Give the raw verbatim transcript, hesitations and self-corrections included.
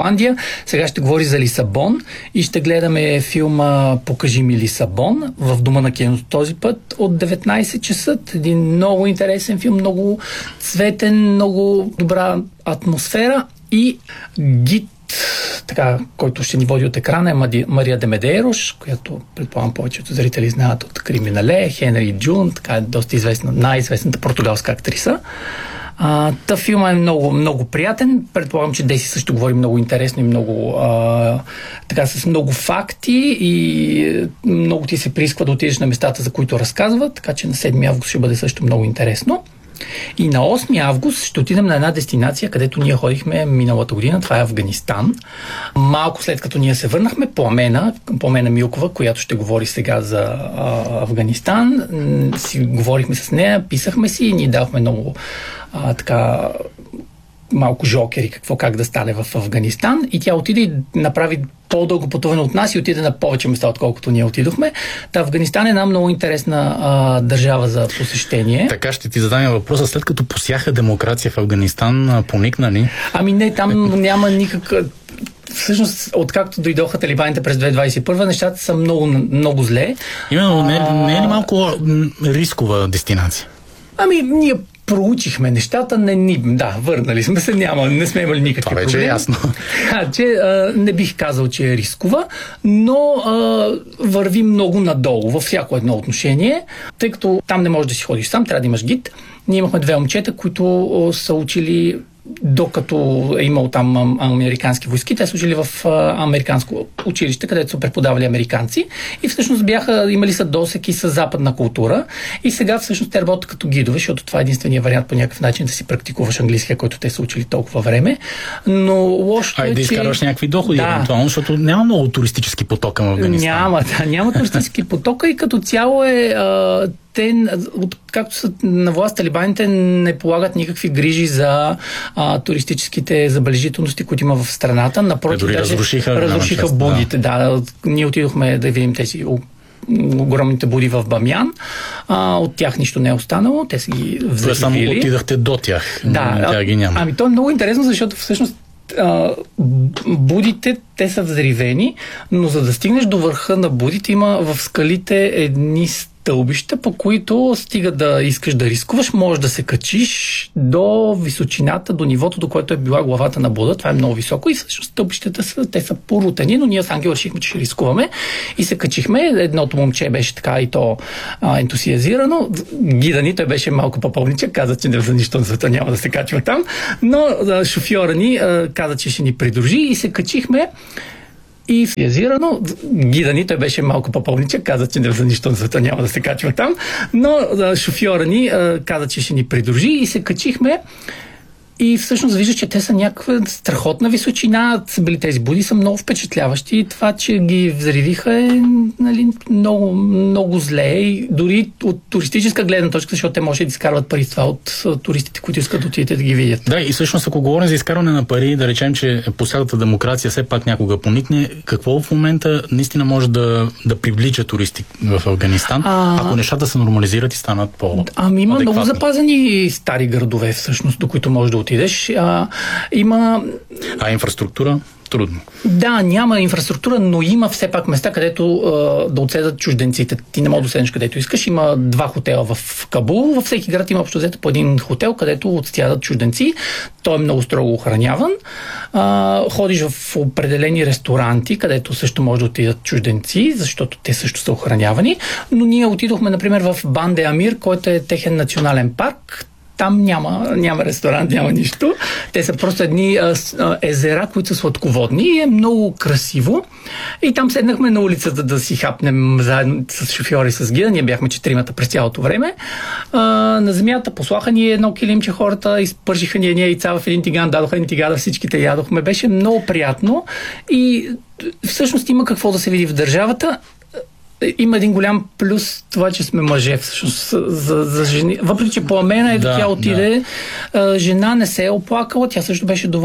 Ирландия. Сега ще говори за Лисабон и ще гледаме филма "Покажи ми Лисабон" в Дома на киното този път от деветнайсет часа. Един много интересен филм, много цветен, много добра атмосфера и гид, така, който ще ни води от екрана, е Мади, Мария де Медейрош, която предполагам повечето зрители знаят от "Криминале", Хенри Джун, така е доста известна, най-известната португалска актриса. А, та филма е много, много приятен. Предполагам, че Деси също говори много интересно и много а, така, с много факти и много ти се приисква да отидеш на местата, за които разказва, така че на седми август ще бъде също много интересно. И на осми август ще отидем на една дестинация, където ние ходихме миналата година. Това е Афганистан. Малко след като ние се върнахме, Пламена, Пламена Милкова, която ще говори сега за а, Афганистан, си говорихме с нея, писахме си и ни давахме много а, така малко жокери, какво как да стане в Афганистан, и тя отиде и направи по-дълго пътуване от нас и отиде на повече места, отколкото ние отидохме. Та Афганистан е една много интересна а, държава за посещение. Така ще ти задам въпроса, след като посяха демокрация в Афганистан, поникна ли? Ами не, там няма никакъв... Всъщност, откакто дойдоха талибаните през две хиляди двадесет и първа, нещата са много, много зле. Именно, не, не е ли малко рискова дестинация? Ами, ние проучихме нещата, не ни... Да, върнали сме се, няма, не сме имали никакви проблеми. Това вече е ясно. А, че а, не бих казал, че е рискова, но а, върви много надолу във всяко едно отношение, тъй като там не можеш да си ходиш сам, трябва да имаш гид. Ние имахме две момчета, които а, са учили, докато е имал там американски войски, те са учили в а, американско училище, където са преподавали американци и всъщност бяха, имали са досеки с западна култура и сега всъщност те работят като гидове, защото това е единствения вариант по някакъв начин да си практикуваш английския, който те са учили толкова време. Но лошото е, Ай, да че... изкарваш някакви доходи, да, евентуално, защото няма много туристически поток в Афганистан. Няма, да, няма туристически потока и като цяло е... А, те, както са на власт, талибаните не полагат никакви грижи за а, туристическите забележителности, които има в страната. Напротив, дори разрушиха, разрушиха будите. Да. да, ние отидохме да видим тези огромните буди в Бамян. А, от тях нищо не е останало. Те са ги взривили. Само отидахте до тях. Да, тя ги няма. Ами то е много интересно, защото всъщност Uh, будите, те са взривени, но за да стигнеш до върха на будите, има в скалите едни стълбища, по които стига да искаш да рискуваш, можеш да се качиш до височината, до нивото, до което е била главата на Буда. Това е много високо и всъщност стълбищата са, те са порутени, но ние с Ангел решихме, че ще рискуваме и се качихме. Едното момче беше така и то а, ентусиазирано. Гида ни, той беше малко по-пълничък, каза, че не за нищо на света няма да се качва там, но а, шофьора ни а, каза, че ще ни придружи и се качихме. И язирано, гида ни, той беше малко по-пълничък, каза, че не за нищо на света няма да се качва там, но а, шофьора ни а, каза, че ще ни придружи и се качихме. И всъщност виждаш, че те са някаква страхотна височина, са били тези буди, са много впечатляващи и това, че ги взривиха е, нали, много, много зле и дори от туристическа гледна точка, защото те може да изкарват пари това от туристите, които искат да отидете да ги видят. Да, и всъщност ако говорим за изкарване на пари, да речем, че последната демокрация все пак някога поникне, какво в момента наистина може да, да привлича туристи в Афганистан, а... ако нещата се нормализират и станат по-адекватни? Ами има много запазени стари градове всъщност, до които може да отидеш. А, има... А инфраструктура? Трудно. Да, няма инфраструктура, но има все пак места, където а, да отседат чужденците. Ти не можеш да отседнеш където искаш. Има два хотела в Кабул. Във всеки град има общо взето по един хотел, където отсядат чужденци. Той е много строго охраняван. А, ходиш в определени ресторанти, където също може да отидат чужденци, защото те също са охранявани. Но ние отидохме, например, в Банде Амир, който е техен национален парк. Там няма, няма ресторант, няма нищо. Те са просто едни а, а, езера, които са сладководни и е много красиво. И там седнахме на улицата да си хапнем заедно с шофьори, с гида. Ние бяхме четиримата през цялото време. А, на земята послаха ни едно килимче хората, изпържиха ни едни яйца в един тиган, дадоха един тигада, всичките ядохме. Беше много приятно и всъщност има какво да се види в държавата. Има един голям плюс това, че сме мъже всъщност за, за жени. Въпреки, че Пламена е да, тя отиде, да. Жена не се е оплакала, тя също беше доволна.